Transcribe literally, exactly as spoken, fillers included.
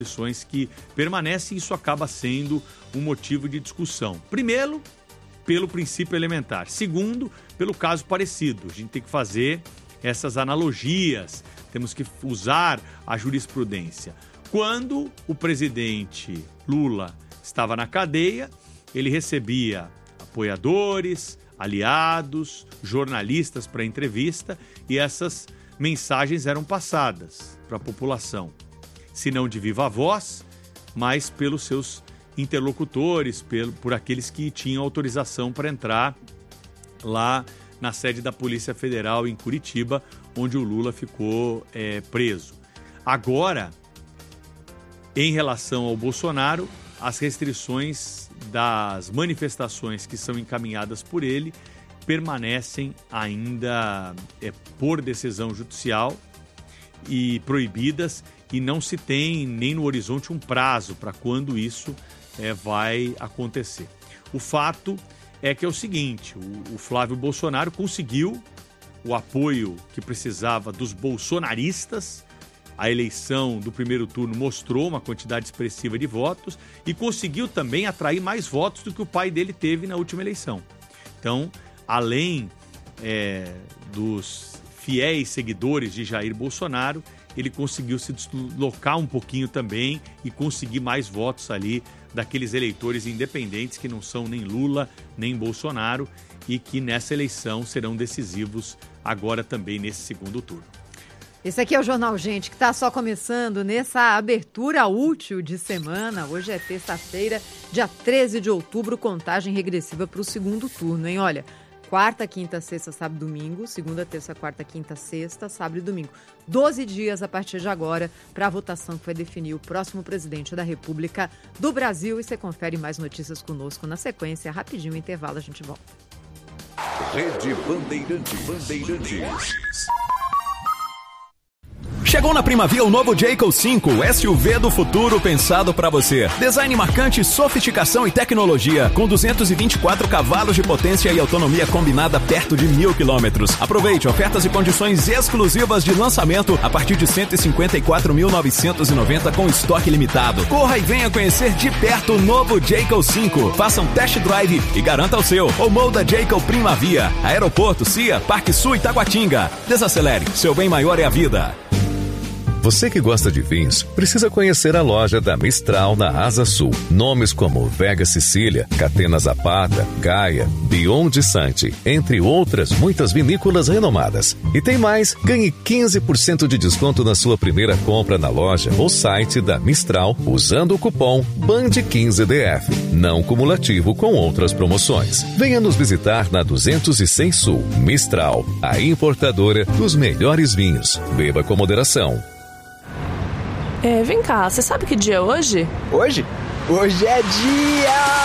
restrições que permanecem, e isso acaba sendo um motivo de discussão. Primeiro, pelo princípio elementar. Segundo, pelo caso parecido. A gente tem que fazer essas analogias, temos que usar a jurisprudência. Quando o presidente Lula estava na cadeia, ele recebia apoiadores, aliados, jornalistas para entrevista, e essas mensagens eram passadas para a população, se não de viva voz, mas pelos seus interlocutores, pelo, por aqueles que tinham autorização para entrar lá na sede da Polícia Federal em Curitiba, onde o Lula ficou é, preso. Agora, em relação ao Bolsonaro, as restrições das manifestações que são encaminhadas por ele permanecem ainda é, por decisão judicial e proibidas, e não se tem nem no horizonte um prazo para quando isso é, vai acontecer. O fato é que é o seguinte, o, o Flávio Bolsonaro conseguiu o apoio que precisava dos bolsonaristas. A eleição do primeiro turno mostrou uma quantidade expressiva de votos e conseguiu também atrair mais votos do que o pai dele teve na última eleição. Então, além é, dos fiéis seguidores de Jair Bolsonaro, ele conseguiu se deslocar um pouquinho também e conseguir mais votos ali daqueles eleitores independentes que não são nem Lula nem Bolsonaro e que nessa eleição serão decisivos agora também nesse segundo turno. Esse aqui é o Jornal Gente, que está só começando nessa abertura útil de semana. Hoje é terça-feira, dia treze de outubro, contagem regressiva para o segundo turno, hein? Olha, quarta, quinta, sexta, sábado e domingo, segunda, terça, quarta, quinta, sexta, sábado e domingo. doze dias a partir de agora para a votação que vai definir o próximo presidente da República do Brasil. E você confere mais notícias conosco na sequência. Rapidinho, intervalo, a gente volta. Rede Bandeirantes. Bandeirantes. Chegou na Primavia o novo Jayco cinco, o S U V do futuro pensado para você. Design marcante, sofisticação e tecnologia, com duzentos e vinte e quatro cavalos de potência e autonomia combinada perto de mil quilômetros. Aproveite ofertas e condições exclusivas de lançamento a partir de cento e cinquenta e quatro mil novecentos e noventa com estoque limitado. Corra e venha conhecer de perto o novo Jayco cinco. Faça um test drive e garanta o seu. Ou molda Jayco Primavia. Aeroporto, C I A, Parque Sul e Taguatinga. Desacelere, seu bem maior é a vida. Você que gosta de vinhos, precisa conhecer a loja da Mistral na Asa Sul. Nomes como Vega Sicília, Catena Zapata, Gaia, Beyond Sante, entre outras muitas vinícolas renomadas. E tem mais, ganhe quinze por cento de desconto na sua primeira compra na loja ou site da Mistral, usando o cupom B A N D quinze D F, não cumulativo com outras promoções. Venha nos visitar na duzentos e seis Sul. Mistral, a importadora dos melhores vinhos. Beba com moderação. É, vem cá, você sabe que dia é hoje? Hoje? Hoje é dia...